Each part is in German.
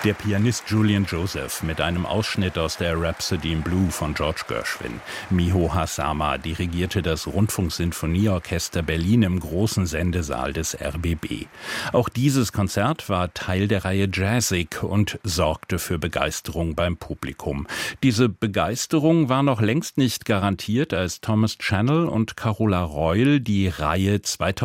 Der Pianist Julian Joseph mit einem Ausschnitt aus der Rhapsody in Blue von George Gershwin. Miho Hazama dirigierte das Rundfunksinfonieorchester Berlin im großen Sendesaal des RBB. Auch dieses Konzert war Teil der Reihe Jazzig und sorgte für Begeisterung beim Publikum. Diese Begeisterung war noch längst nicht garantiert, als Thomas Channel und Carola Reul die Reihe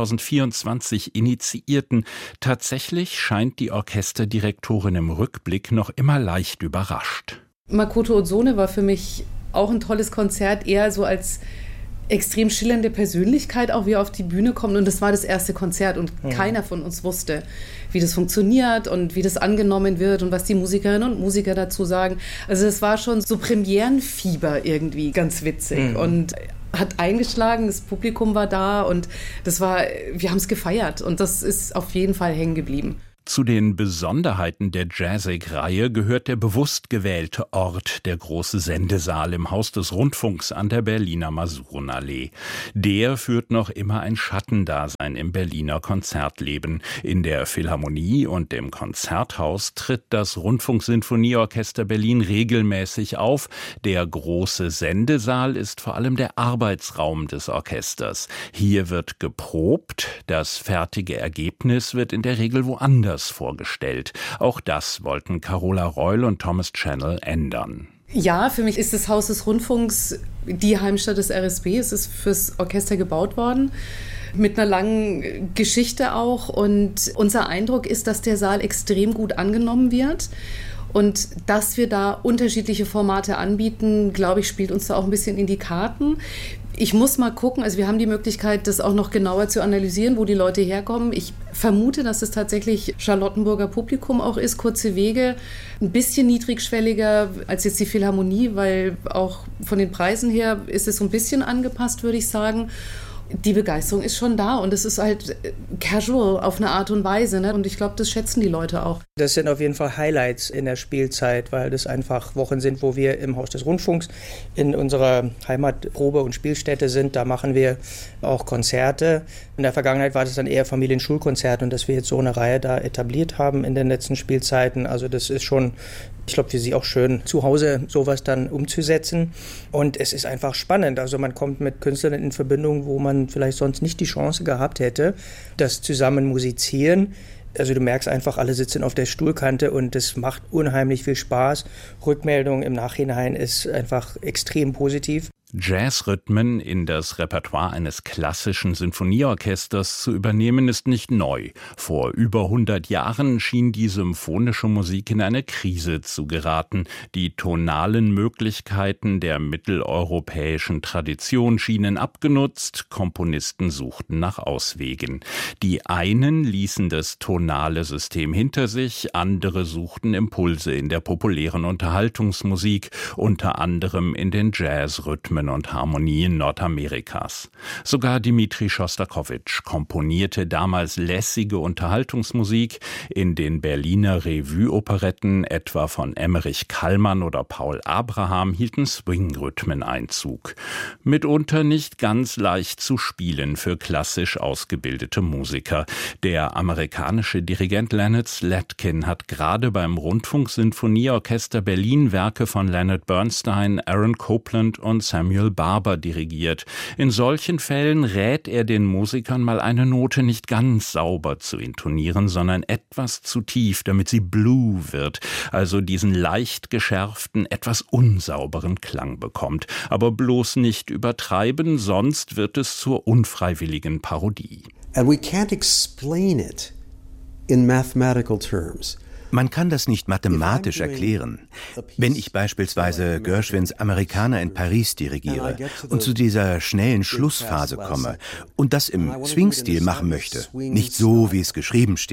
2024 initiierten. Tatsächlich scheint die Orchesterdirektorin im Rückblick noch immer leicht überrascht. Makoto Ozone war für mich auch ein tolles Konzert, eher so als extrem schillernde Persönlichkeit, auch wie er auf die Bühne kommt. Und das war das erste Konzert und keiner von uns wusste, wie das funktioniert und wie das angenommen wird und was die Musikerinnen und Musiker dazu sagen. Also das war schon so Premierenfieber irgendwie, ganz witzig. Und hat eingeschlagen, das Publikum war da und wir haben es gefeiert und das ist auf jeden Fall hängen geblieben. Zu den Besonderheiten der Jazzig-Reihe gehört der bewusst gewählte Ort, der große Sendesaal im Haus des Rundfunks an der Berliner Masurenallee. Der führt noch immer ein Schattendasein im Berliner Konzertleben. In der Philharmonie und dem Konzerthaus tritt das Rundfunksinfonieorchester Berlin regelmäßig auf. Der große Sendesaal ist vor allem der Arbeitsraum des Orchesters. Hier wird geprobt, das fertige Ergebnis wird in der Regel woanders vorgestellt. Auch das wollten Carola Reul und Thomas Channel ändern. Ja, für mich ist das Haus des Rundfunks die Heimstatt des RSB. Es ist fürs Orchester gebaut worden, mit einer langen Geschichte auch. Und unser Eindruck ist, dass der Saal extrem gut angenommen wird. Und dass wir da unterschiedliche Formate anbieten, glaube ich, spielt uns da auch ein bisschen in die Karten. Ich muss mal gucken, also wir haben die Möglichkeit, das auch noch genauer zu analysieren, wo die Leute herkommen. Ich vermute, dass es tatsächlich Charlottenburger Publikum auch ist, kurze Wege, ein bisschen niedrigschwelliger als jetzt die Philharmonie, weil auch von den Preisen her ist es so ein bisschen angepasst, würde ich sagen. Die Begeisterung ist schon da und es ist halt casual auf eine Art und Weise, ne? Und ich glaube, das schätzen die Leute auch. Das sind auf jeden Fall Highlights in der Spielzeit, weil das einfach Wochen sind, wo wir im Haus des Rundfunks in unserer Heimatprobe- und Spielstätte sind. Da machen wir auch Konzerte. In der Vergangenheit war das dann eher Familienschulkonzerte und dass wir jetzt so eine Reihe da etabliert haben in den letzten Spielzeiten. Also das ist schon, ich glaube, für Sie auch schön, zu Hause sowas dann umzusetzen. Und es ist einfach spannend. Also man kommt mit Künstlern in Verbindung, wo man vielleicht sonst nicht die Chance gehabt hätte, das zusammen musizieren. Also du merkst einfach, alle sitzen auf der Stuhlkante und es macht unheimlich viel Spaß. Rückmeldung im Nachhinein ist einfach extrem positiv. Jazzrhythmen in das Repertoire eines klassischen Sinfonieorchesters zu übernehmen, ist nicht neu. Vor über 100 Jahren schien die symphonische Musik in eine Krise zu geraten. Die tonalen Möglichkeiten der mitteleuropäischen Tradition schienen abgenutzt, Komponisten suchten nach Auswegen. Die einen ließen das tonale System hinter sich, andere suchten Impulse in der populären Unterhaltungsmusik, unter anderem in den Jazzrhythmen und Harmonien Nordamerikas. Sogar Dmitri Schostakowitsch komponierte damals lässige Unterhaltungsmusik. In den Berliner Revue-Operetten, etwa von Emmerich Kallmann oder Paul Abraham, hielten Swing-Rhythmen Einzug. Mitunter nicht ganz leicht zu spielen für klassisch ausgebildete Musiker. Der amerikanische Dirigent Leonard Slatkin hat gerade beim Rundfunksinfonieorchester Berlin Werke von Leonard Bernstein, Aaron Copland und Samuel Barber dirigiert. In solchen Fällen rät er den Musikern, mal eine Note nicht ganz sauber zu intonieren, sondern etwas zu tief, damit sie blue wird, also diesen leicht geschärften, etwas unsauberen Klang bekommt. Aber bloß nicht übertreiben, sonst wird es zur unfreiwilligen Parodie. And we can't explain it in mathematical terms. Man kann das nicht mathematisch erklären. Wenn ich beispielsweise Gershwins Amerikaner in Paris dirigiere und zu dieser schnellen Schlussphase komme und das im Swing-Stil machen möchte, nicht so, wie es geschrieben steht,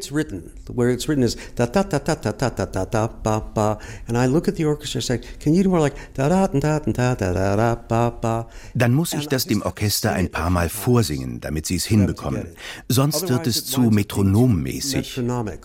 dann muss ich das dem Orchester ein paar Mal vorsingen, damit sie es hinbekommen. Sonst wird es zu metronommäßig.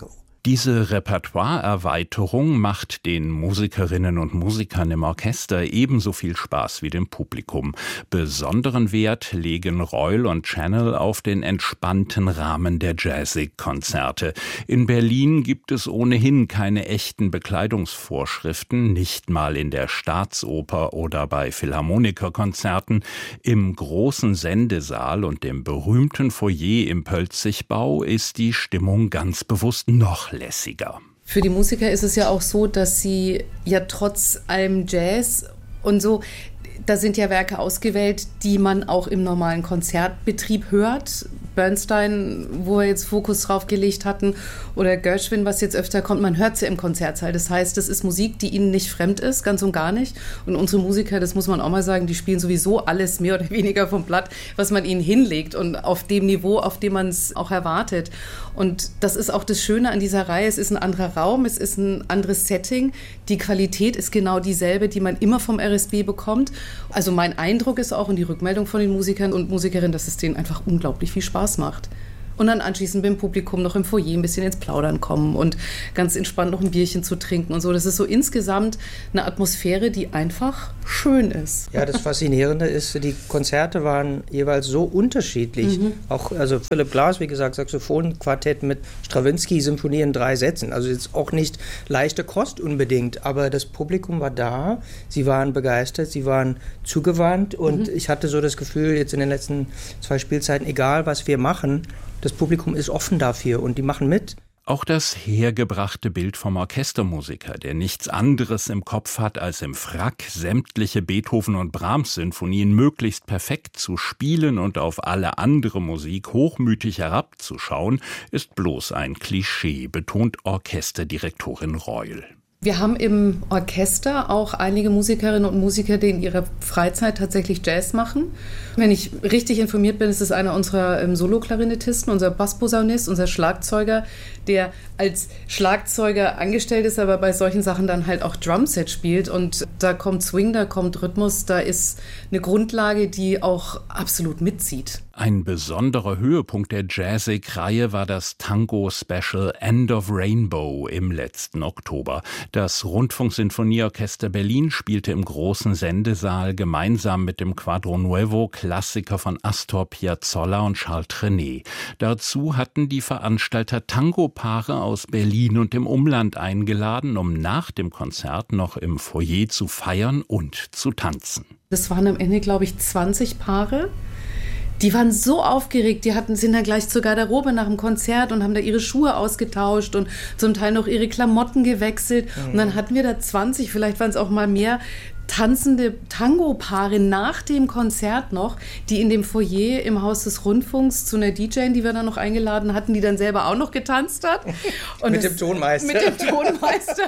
Diese Repertoireerweiterung macht den Musikerinnen und Musikern im Orchester ebenso viel Spaß wie dem Publikum. Besonderen Wert legen Reul und Channel auf den entspannten Rahmen der Jazzig-Konzerte. In Berlin gibt es ohnehin keine echten Bekleidungsvorschriften, nicht mal in der Staatsoper oder bei Philharmonikerkonzerten. Im großen Sendesaal und dem berühmten Foyer im Pölzigbau ist die Stimmung ganz bewusst noch lässiger. Für die Musiker ist es ja auch so, dass sie ja trotz allem Jazz und so, da sind ja Werke ausgewählt, die man auch im normalen Konzertbetrieb hört. Bernstein, wo wir jetzt Fokus drauf gelegt hatten, oder Gershwin, was jetzt öfter kommt, man hört sie im Konzertsaal. Das heißt, das ist Musik, die ihnen nicht fremd ist, ganz und gar nicht. Und unsere Musiker, das muss man auch mal sagen, die spielen sowieso alles mehr oder weniger vom Blatt, was man ihnen hinlegt und auf dem Niveau, auf dem man es auch erwartet. Und das ist auch das Schöne an dieser Reihe. Es ist ein anderer Raum, es ist ein anderes Setting. Die Qualität ist genau dieselbe, die man immer vom RSB bekommt. Also mein Eindruck ist auch und die Rückmeldung von den Musikern und Musikerinnen, dass es denen einfach unglaublich viel Spaß macht. Und dann anschließend beim Publikum noch im Foyer ein bisschen ins Plaudern kommen und ganz entspannt noch ein Bierchen zu trinken und so. Das ist so insgesamt eine Atmosphäre, die einfach schön ist. Ja, das Faszinierende ist, die Konzerte waren jeweils so unterschiedlich. Auch, also Philipp Glass, wie gesagt, Saxophonquartett mit Strawinsky, Symphonie in 3 Sätzen. Also jetzt auch nicht leichte Kost unbedingt, aber das Publikum war da, sie waren begeistert, sie waren zugewandt und ich hatte so das Gefühl, jetzt in den letzten 2 Spielzeiten, egal was wir machen, das Publikum ist offen dafür und die machen mit. Auch das hergebrachte Bild vom Orchestermusiker, der nichts anderes im Kopf hat, als im Frack sämtliche Beethoven- und Brahms-Sinfonien möglichst perfekt zu spielen und auf alle andere Musik hochmütig herabzuschauen, ist bloß ein Klischee, betont Orchesterdirektorin Reul. Wir haben im Orchester auch einige Musikerinnen und Musiker, die in ihrer Freizeit tatsächlich Jazz machen. Wenn ich richtig informiert bin, ist es einer unserer Solo-Klarinettisten, unser Bassposaunist, unser Schlagzeuger, der als Schlagzeuger angestellt ist, aber bei solchen Sachen dann halt auch Drumset spielt. Und da kommt Swing, da kommt Rhythmus, da ist eine Grundlage, die auch absolut mitzieht. Ein besonderer Höhepunkt der Jazzig-Reihe war das Tango-Special End of Rainbow im letzten Oktober. Das Rundfunksinfonieorchester Berlin spielte im großen Sendesaal gemeinsam mit dem Quadro Nuevo Klassiker von Astor Piazzolla und Charles Trenet. Dazu hatten die Veranstalter Tango-Paare aus Berlin und dem Umland eingeladen, um nach dem Konzert noch im Foyer zu feiern und zu tanzen. Das waren am Ende, glaube ich, 20 Paare. Die waren so aufgeregt, sind dann gleich zur Garderobe nach dem Konzert und haben da ihre Schuhe ausgetauscht und zum Teil noch ihre Klamotten gewechselt. Und dann hatten wir da 20, vielleicht waren es auch mal mehr, tanzende Tango-Paare nach dem Konzert noch, die in dem Foyer im Haus des Rundfunks zu einer DJ, die wir dann noch eingeladen hatten, die dann selber auch noch getanzt hat. Und mit dem Tonmeister. Mit dem Tonmeister.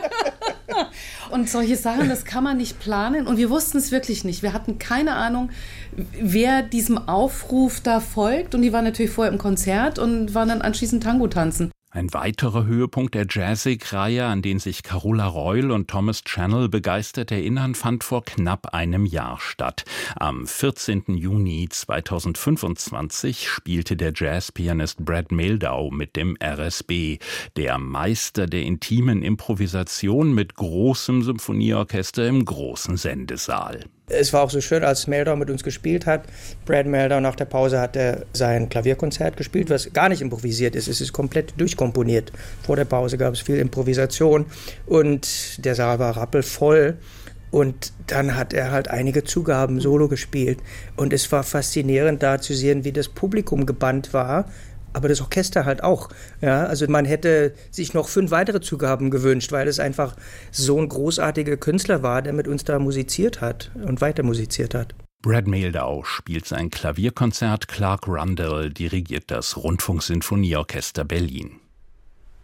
Und solche Sachen, das kann man nicht planen. Und wir wussten es wirklich nicht. Wir hatten keine Ahnung, wer diesem Aufruf da folgt. Und die waren natürlich vorher im Konzert und waren dann anschließend Tango tanzen. Ein weiterer Höhepunkt der Jazzig-Reihe, an den sich Carola Reul und Thomas Channel begeistert erinnern, fand vor knapp einem Jahr statt. Am 14. Juni 2025 spielte der Jazzpianist Brad Mehldau mit dem RSB, der Meister der intimen Improvisation mit großem Symphonieorchester im großen Sendesaal. Es war auch so schön, als Mehldau mit uns gespielt hat. Brad Mehldau nach der Pause hat er sein Klavierkonzert gespielt, was gar nicht improvisiert ist. Es ist komplett durchkomponiert. Vor der Pause gab es viel Improvisation und der Saal war rappelvoll. Und dann hat er halt einige Zugaben solo gespielt. Und es war faszinierend da zu sehen, wie das Publikum gebannt war. Aber das Orchester halt auch. Ja, also man hätte sich noch 5 weitere Zugaben gewünscht, weil es einfach so ein großartiger Künstler war, der mit uns da musiziert hat und weiter musiziert hat. Brad Mehldau spielt sein Klavierkonzert, Clark Rundell dirigiert das Rundfunksinfonieorchester Berlin.